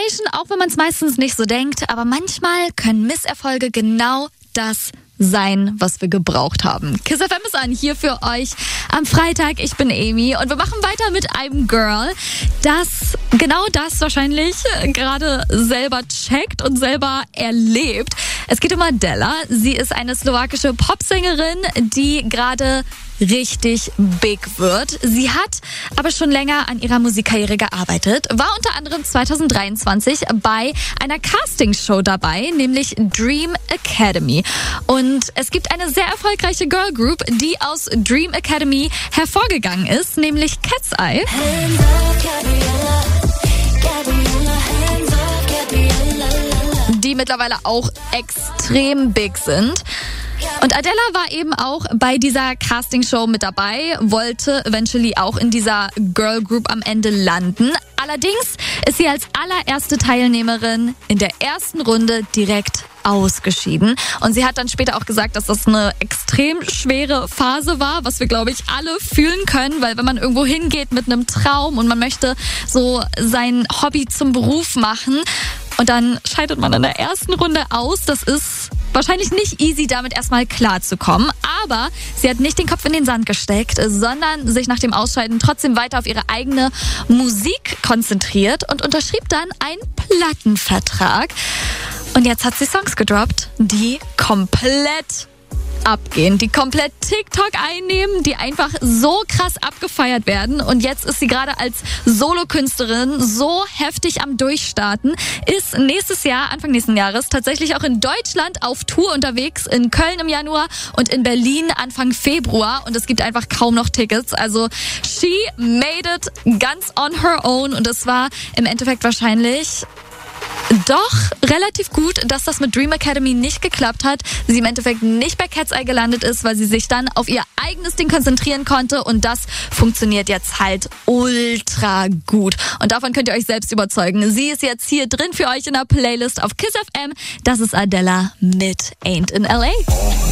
Nation, auch wenn man es meistens nicht so denkt, aber manchmal können Misserfolge genau das sein, was wir gebraucht haben. Kiss FM ist an, hier für euch am Freitag. Ich bin Amy und wir machen weiter mit einem Girl, das genau das wahrscheinlich gerade selber checkt und selber erlebt. Es geht um Adela. Sie ist eine slowakische Popsängerin, die gerade richtig big wird. Sie hat aber schon länger an ihrer Musikkarriere gearbeitet, war unter anderem 2023 bei einer Castingshow dabei, nämlich Dream Academy. Und es gibt eine sehr erfolgreiche Girlgroup, die aus Dream Academy hervorgegangen ist, nämlich Cat's Eye. Die mittlerweile auch extrem big sind. Und Adela war eben auch bei dieser Castingshow mit dabei, wollte eventually auch in dieser Girl Group am Ende landen. Allerdings ist sie als allererste Teilnehmerin in der ersten Runde direkt ausgeschieden. Und sie hat dann später auch gesagt, dass das eine extrem schwere Phase war, was wir, glaube ich, alle fühlen können, weil wenn man irgendwo hingeht mit einem Traum und man möchte so sein Hobby zum Beruf machen und dann scheidet man in der ersten Runde aus, das ist wahrscheinlich nicht easy, damit erstmal klarzukommen. Aber sie hat nicht den Kopf in den Sand gesteckt, sondern sich nach dem Ausscheiden trotzdem weiter auf ihre eigene Musik konzentriert und unterschrieb dann einen Plattenvertrag. Und jetzt hat sie Songs gedroppt, die komplett abgehen, die komplett TikTok einnehmen, die einfach so krass abgefeiert werden. Und jetzt ist sie gerade als Solokünstlerin so heftig am Durchstarten, ist nächstes Jahr, Anfang nächsten Jahres, tatsächlich auch in Deutschland auf Tour unterwegs, in Köln im Januar und in Berlin Anfang Februar. Und es gibt einfach kaum noch Tickets. Also she made it ganz on her own. Und es war im Endeffekt wahrscheinlich doch relativ gut, dass das mit Dream Academy nicht geklappt hat. Sie im Endeffekt nicht bei Cat's Eye gelandet ist, weil sie sich dann auf ihr eigenes Ding konzentrieren konnte und das funktioniert jetzt halt ultra gut. Und davon könnt ihr euch selbst überzeugen. Sie ist jetzt hier drin für euch in der Playlist auf Kiss FM. Das ist Adela mit Ain't in LA.